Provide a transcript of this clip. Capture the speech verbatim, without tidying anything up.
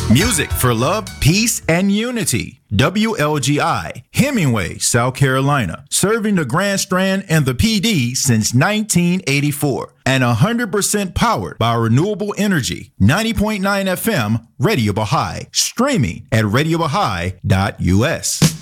Music for love, peace, and unity. W L G I, Hemingway, South Carolina, serving the Grand Strand and the P D since nineteen eighty-four. And one hundred percent powered by renewable energy. ninety point nine F M, Radio Baha'i. Streaming at radio baha'i dot U S.